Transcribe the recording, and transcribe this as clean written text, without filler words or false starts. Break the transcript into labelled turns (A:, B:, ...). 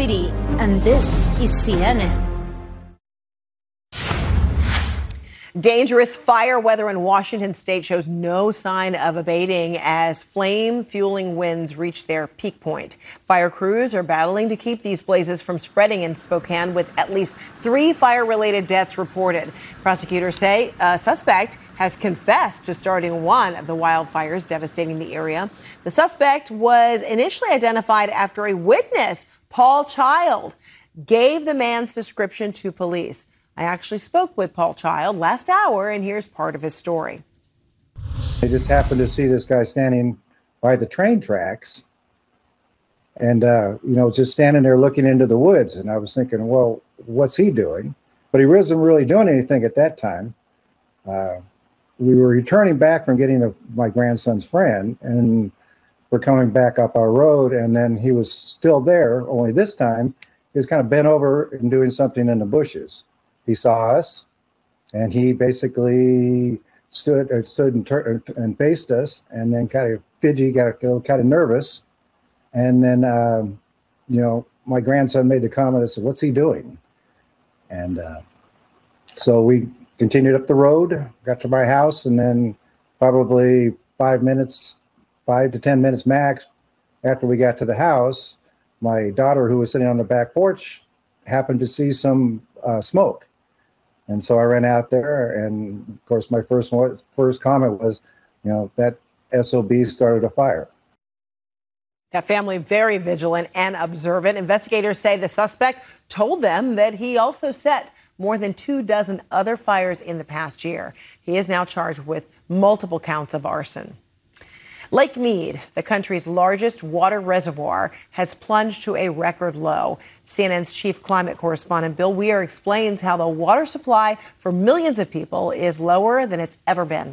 A: City, and this is CNN.
B: Dangerous fire weather in Washington state shows no sign of abating as flame-fueling winds reach their peak point. Fire crews are battling to keep these blazes from spreading in Spokane, with at least 3 fire-related deaths reported. Prosecutors say a suspect has confessed to starting one of the wildfires devastating the area. The suspect was initially identified after a witness, Paul Child, gave the man's description to police. I actually spoke with Paul Child last hour, and here's part of his story.
C: I just happened to see this guy standing by the train tracks and, just standing there looking into the woods. And I was thinking, well, what's he doing? But he wasn't really doing anything at that time. We were returning back from getting my grandson's friend, and we're coming back up our road, and then he was still there, only this time he was kind of bent over and doing something in the bushes. He saw us, and he basically stood and faced us, and then kind of fidgety, got kind of nervous. And then, my grandson made the comment, I said, what's he doing? And so we continued up the road, got to my house, and then probably 5 to 10 minutes max after we got to the house, my daughter, who was sitting on the back porch, happened to see some smoke. And so I ran out there, and of course, my first comment was, that SOB started a fire.
B: That family very vigilant and observant. Investigators say the suspect told them that he also set more than 24 other fires in the past year. He is now charged with multiple counts of arson. Lake Mead, the country's largest water reservoir, has plunged to a record low. CNN's chief climate correspondent Bill Weir explains how the water supply for millions of people is lower than it's ever been.